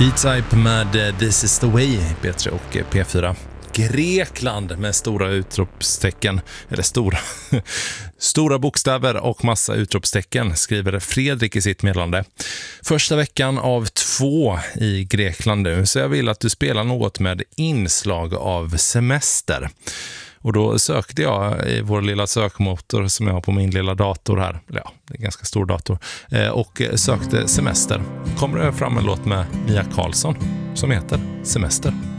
E-Type med This is the way, P3 och P4. Grekland med stora utropstecken, eller stora bokstäver och massa utropstecken, skriver Fredrik i sitt meddelande. Första veckan av 2 i Grekland nu, så jag vill att du spelar något med inslag av semester. Och då sökte jag i vår lilla sökmotor som jag har på min lilla dator här. Ja, det är en ganska stor dator. Och sökte semester. Kommer det fram en låt med Mia Karlsson som heter Semester.